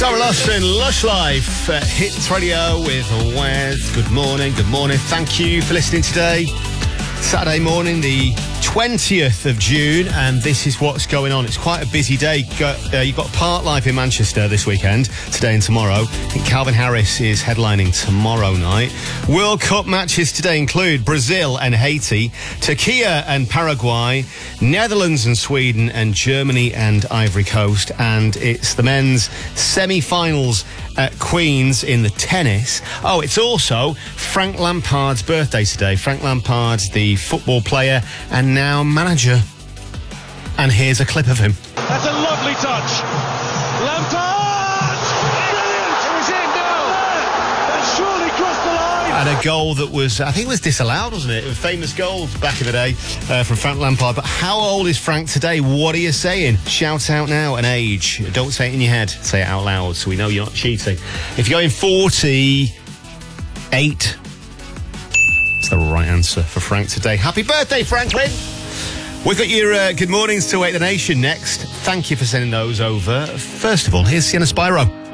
Sarah Lawson, Lush Life, Hits Radio with Wes. Good morning, good morning. Thank you for listening today. Saturday morning, the 20th of June, and this is what's going on. It's quite a busy day. You've got Park Life in Manchester this weekend, today and tomorrow. I think Calvin Harris is headlining tomorrow night. World Cup matches today include Brazil and Haiti, Turkey and Paraguay, Netherlands and Sweden, and Germany and Ivory Coast. And it's the men's semi-finals at Queen's in the tennis. Oh, it's also Frank Lampard's birthday today. Frank Lampard, the football player and now manager. And here's a clip of him. That's a lovely touch. Lampard! Brilliant! It was in now. That surely crossed the line. And a goal that was, I think it was disallowed, wasn't it? A famous goal back in the day from Frank Lampard. But how old is Frank today? What are you saying? Shout out now an age. Don't say it in your head. Say it out loud so we know you're not cheating. If you're going 48, that's the right answer for Frank today. Happy birthday, Franklin! We've got your good mornings to Wake the Nation next. Thank you for sending those over. First of all, here's Sienna Spyro.